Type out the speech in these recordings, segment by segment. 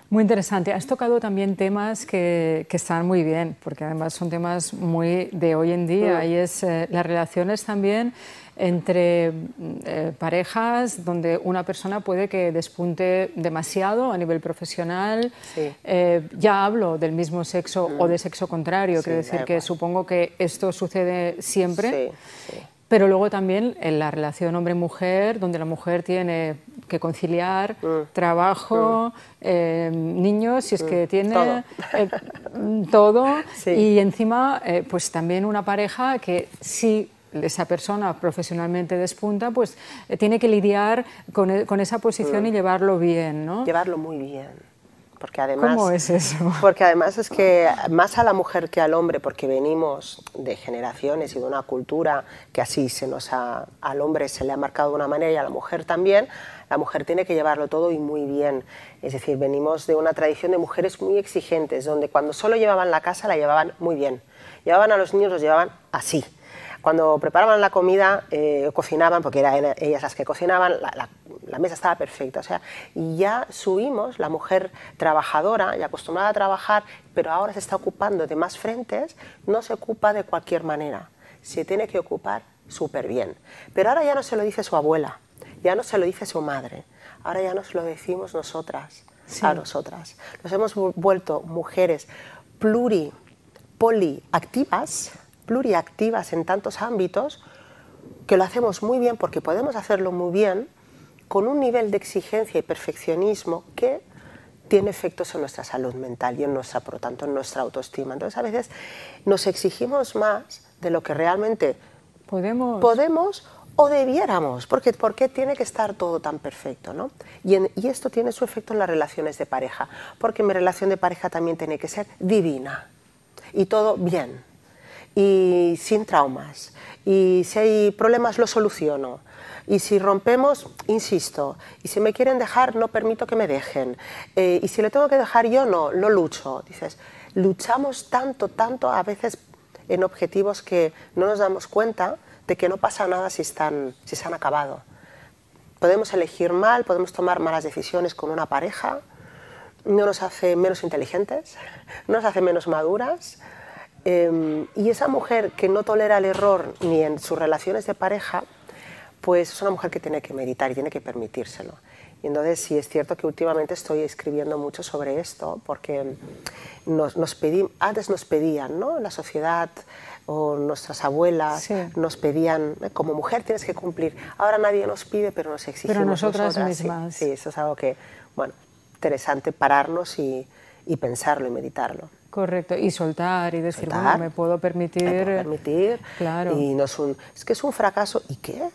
Muy interesante. Has tocado también temas que están muy bien, porque además son temas muy de hoy en día, y es las relaciones también entre parejas donde una persona puede que despunte demasiado a nivel profesional. Sí. Ya hablo del mismo sexo o de sexo contrario, Sí, quiero decir da que igual. supongo que esto sucede siempre. Sí, sí. Pero luego también en la relación hombre-mujer, donde la mujer tiene que conciliar trabajo, niños, si es que tiene todo, Sí. y encima pues también una pareja que si esa persona profesionalmente despunta, pues tiene que lidiar con esa posición y llevarlo bien, ¿no? Llevarlo muy bien. Porque además, ¿Cómo es eso? Porque además es que más a la mujer que al hombre, porque venimos de generaciones y de una cultura que así al hombre se le ha marcado de una manera y a la mujer también, la mujer tiene que llevarlo todo y muy bien. Es decir, venimos de una tradición de mujeres muy exigentes, donde cuando solo llevaban la casa la llevaban muy bien. Llevaban a los niños, los llevaban así. Cuando preparaban la comida, cocinaban, porque eran ellas las que cocinaban, la mesa estaba perfecta. O sea, ya subimos, la mujer trabajadora y acostumbrada a trabajar, pero ahora se está ocupando de más frentes, no se ocupa de cualquier manera. Se tiene que ocupar súper bien. Pero ahora ya no se lo dice su abuela, ya no se lo dice su madre, ahora ya nos lo decimos nosotras, a nosotras. Nos hemos vuelto mujeres poliactivas en tantos ámbitos, que lo hacemos muy bien porque podemos hacerlo muy bien con un nivel de exigencia y perfeccionismo que tiene efectos en nuestra salud mental y por lo tanto en nuestra autoestima. Entonces a veces nos exigimos más de lo que realmente podemos o debiéramos, porque ¿por qué tiene que estar todo tan perfecto, ¿no? Y esto tiene su efecto en las relaciones de pareja, porque mi relación de pareja también tiene que ser divina y todo bien, y sin traumas, y si hay problemas lo soluciono, y si rompemos, insisto, y si me quieren dejar no permito que me dejen, y si le tengo que dejar yo no lucho. Dices, luchamos tanto a veces en objetivos que no nos damos cuenta de que no pasa nada si se han acabado. Podemos elegir mal, podemos tomar malas decisiones con una pareja, no nos hace menos inteligentes, no nos hace menos maduras. Y esa mujer que no tolera el error ni en sus relaciones de pareja, pues es una mujer que tiene que meditar y tiene que permitírselo. Y entonces sí es cierto que últimamente estoy escribiendo mucho sobre esto, porque antes nos pedían, ¿no? La sociedad o nuestras abuelas nos pedían, como mujer tienes que cumplir. Ahora nadie nos pide, pero nos exigimos pero nosotras mismas. Sí, eso es algo que, bueno, interesante pararnos y pensarlo y meditarlo. Correcto, y soltar y decir, bueno, me puedo permitir. Claro. Y no es que es un fracaso. ¿Y qué?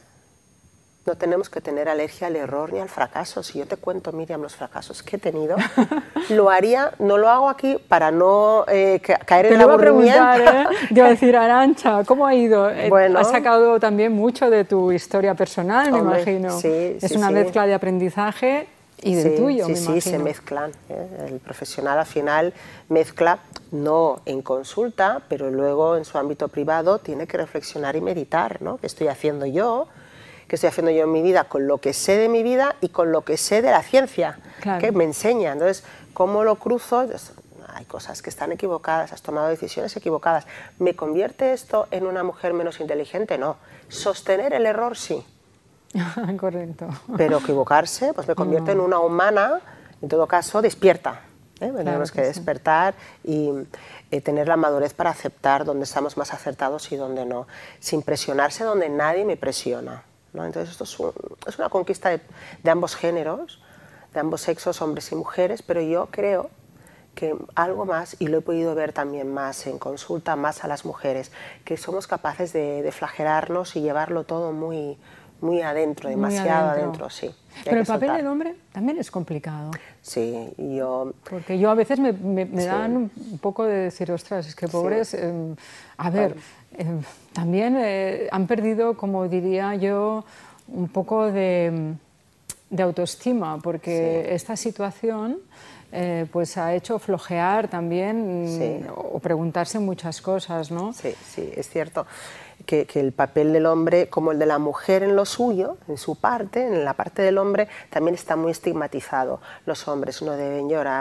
No tenemos que tener alergia al error ni al fracaso. Si yo te cuento, Miriam, los fracasos que he tenido, lo haría, no lo hago aquí para no caer en el aburrimiento. Te iba a preguntar, te iba a decir, Arantxa, ¿cómo ha ido? Bueno, has sacado también mucho de tu historia personal, me imagino. Sí, es una mezcla de aprendizaje y del tuyo, me imagino. Sí, se mezclan. El profesional al final mezcla, no en consulta, pero luego en su ámbito privado tiene que reflexionar y meditar, ¿no? ¿Qué estoy haciendo yo? ¿Qué estoy haciendo yo en mi vida? Con lo que sé de mi vida y con lo que sé de la ciencia, que me enseña. Entonces, ¿cómo lo cruzo? Hay cosas que están equivocadas, has tomado decisiones equivocadas. ¿Me convierte esto en una mujer menos inteligente? No. Sostener el error, sí. Correcto. Pero equivocarse pues me convierte en una humana, en todo caso, despierta. Tenemos que despertar y tener la madurez para aceptar dónde estamos más acertados y dónde no, sin presionarse donde nadie me presiona, ¿no? Entonces esto es una conquista de ambos géneros, de ambos sexos, hombres y mujeres, pero yo creo que algo más, y lo he podido ver también más en consulta, más a las mujeres, que somos capaces de flagelarnos y llevarlo todo muy adentro, demasiado adentro, sí. Pero el papel del hombre también es complicado. Sí, porque yo a veces me dan un poco de decir, ostras, es que pobres, a ver, también han perdido, como diría yo, un poco de autoestima, porque esta situación pues ha hecho flojear también o preguntarse muchas cosas, ¿no? Sí, es cierto que el papel del hombre, como el de la mujer en lo suyo, en su parte, en la parte del hombre, también está muy estigmatizado. Los hombres no deben llorar.